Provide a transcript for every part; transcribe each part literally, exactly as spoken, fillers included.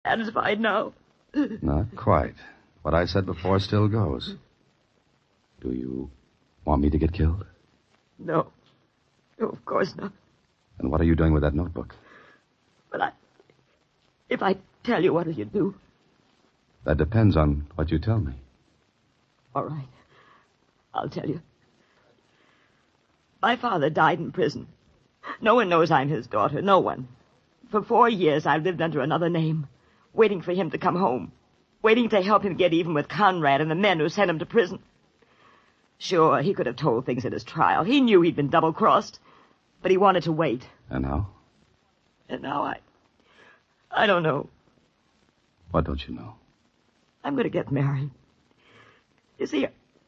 Satisfied now? Not quite. What I said before still goes. Do you want me to get killed? No. No, of course not. And what are you doing with that notebook? But I... If I tell you, what'll you do? That depends on what you tell me. All right. I'll tell you. My father died in prison. No one knows I'm his daughter. No one. For four years, I lived under another name, waiting for him to come home, waiting to help him get even with Conrad and the men who sent him to prison. Sure, he could have told things at his trial. He knew he'd been double-crossed, but he wanted to wait. And now? And now I... I don't know. What don't you know? I'm going to get married. You see,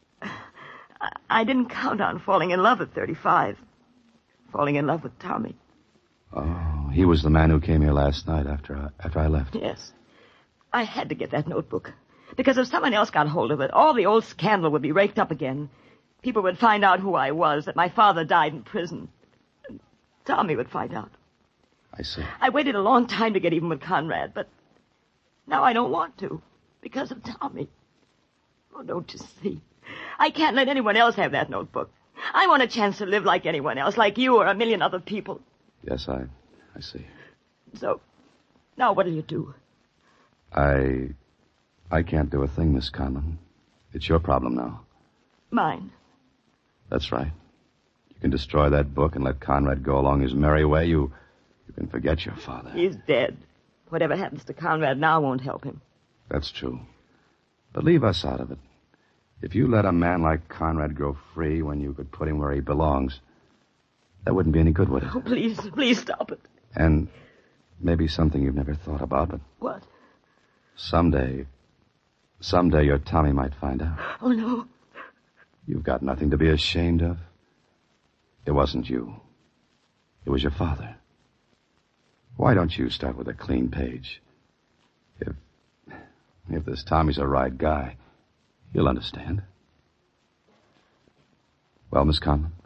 I, I didn't count on falling in love at thirty-five. Falling in love with Tommy. Oh, he was the man who came here last night after I, after I left. Yes. I had to get that notebook. Because if someone else got hold of it, all the old scandal would be raked up again. People would find out who I was, that my father died in prison. And Tommy would find out. I see. I waited a long time to get even with Conrad, but now I don't want to. Because of Tommy. Oh, don't you see? I can't let anyone else have that notebook. I want a chance to live like anyone else, like you or a million other people. Yes, I, I see. So, now what'll you do? I, I can't do a thing, Miss Conlon. It's your problem now. Mine. That's right. You can destroy that book and let Conrad go along his merry way. You, you can forget your father. He's dead. Whatever happens to Conrad now won't help him. That's true. But leave us out of it. If you let a man like Conrad go free when you could put him where he belongs, that wouldn't be any good, would it? Oh, please, please stop it. And maybe something you've never thought about, but... What? Someday, someday your Tommy might find out. Oh, no. You've got nothing to be ashamed of. It wasn't you. It was your father. Why don't you start with a clean page? If, if this Tommy's a right guy, he'll understand. Well, Miss Conlon?